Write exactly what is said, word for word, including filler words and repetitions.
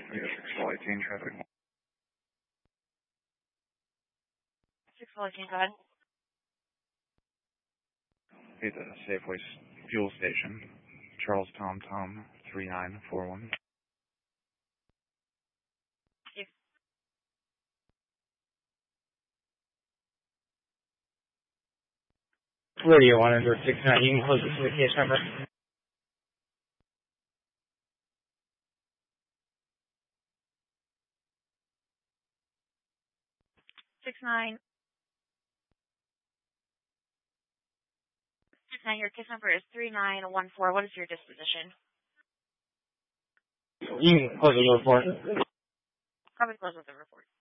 six four eighteen traffic. six four eighteen, go ahead. Hey, the Safeway fuel station. Charles Tom Tom three nine four one. Radio one under six nine, you can close this with case number. Six nine. Six nine, your case number is three nine one four. What is your disposition? You can close the report. Probably close with the report.